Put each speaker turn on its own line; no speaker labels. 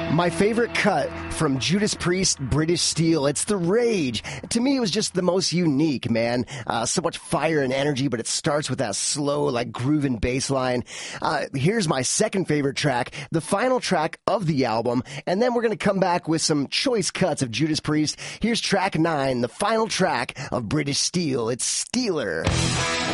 My favorite cut from Judas Priest, British Steel, it's The Rage. To me, it was just the most unique, man. So much fire and energy, but it starts with that slow, like grooving bass line. Here's my second favorite track, the final track of the album, and then we're going to come back with some choice cuts of Judas Priest. Here's track 9, the final track of British Steel. It's Steeler.